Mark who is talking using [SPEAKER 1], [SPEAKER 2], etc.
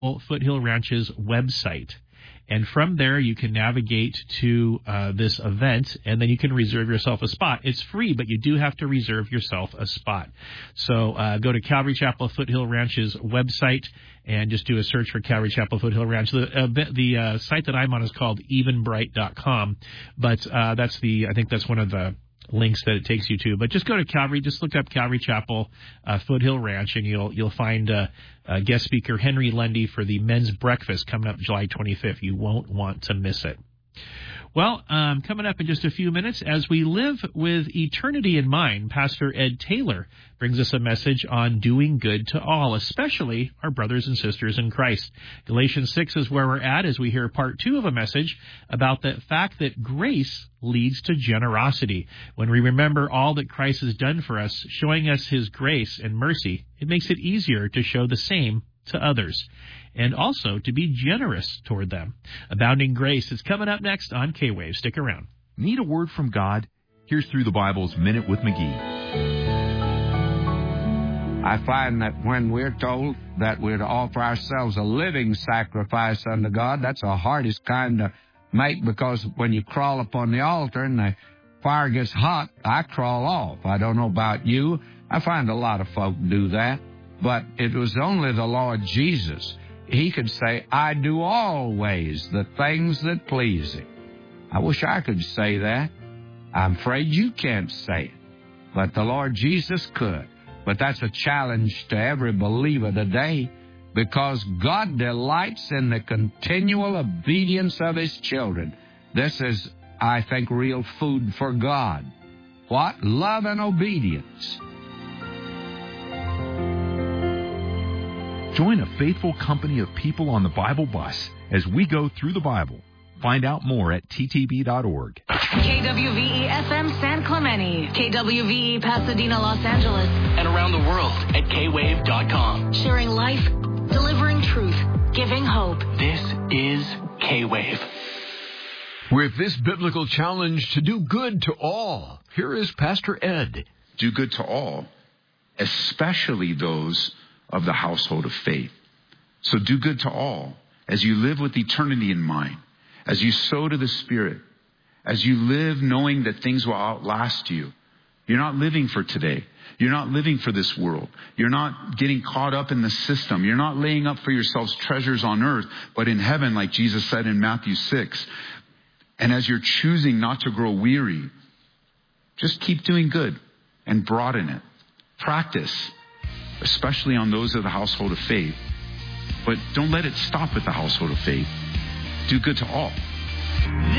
[SPEAKER 1] Foothill Ranch's website. And from there, you can navigate to this event, and then you can reserve yourself a spot. It's free, but you do have to reserve yourself a spot. So go to Calvary Chapel Foothill Ranch's website and just do a search for Calvary Chapel Foothill Ranch. The site that I'm on is called evenbright.com, but I think that's one of the links that it takes you to. But just go to Calvary, just look up Calvary Chapel Foothill Ranch, and you'll find guest speaker Henry Lundy for the men's breakfast coming up July 25th. You won't want to miss it. Well, coming up in just a few minutes, as we live with eternity in mind, Pastor Ed Taylor brings us a message on doing good to all, especially our brothers and sisters in Christ. Galatians 6 is where we're at as we hear part 2 of a message about the fact that grace leads to generosity. When we remember all that Christ has done for us, showing us his grace and mercy, it makes it easier to show the same to others, and also to be generous toward them. Abounding Grace is coming up next on K-Wave. Stick around.
[SPEAKER 2] Need a word from God? Here's Through the Bible's Minute with McGee.
[SPEAKER 3] I find that when we're told that we're to offer ourselves a living sacrifice unto God, that's the hardest kind to make, because when you crawl upon the altar and the fire gets hot, I crawl off. I don't know about you. I find a lot of folk do that. But it was only the Lord Jesus. He could say, I do always the things that please him. I wish I could say that. I'm afraid you can't say it. But the Lord Jesus could. But that's a challenge to every believer today, because God delights in the continual obedience of his children. This is, I think, real food for God. What? Love and obedience.
[SPEAKER 2] Join a faithful company of people on the Bible bus as we go through the Bible. Find out more at ttb.org.
[SPEAKER 4] KWVE-FM San Clemente, KWVE Pasadena, Los Angeles,
[SPEAKER 5] and around the world at kwave.com.
[SPEAKER 4] Sharing life, delivering truth, giving hope.
[SPEAKER 5] This is K-Wave.
[SPEAKER 6] With this biblical challenge to do good to all, here is Pastor Ed.
[SPEAKER 7] Do good to all, especially those of the household of faith. So do good to all as you live with eternity in mind, as you sow to the Spirit, as you live knowing that things will outlast you. You're not living for today. You're not living for this world. You're not getting caught up in the system. You're not laying up for yourselves treasures on earth, but in heaven, like Jesus said in Matthew 6. And as you're choosing not to grow weary, just keep doing good and broaden it. Practice, especially on those of the household of faith. But don't let it stop at the household of faith. Do good to all.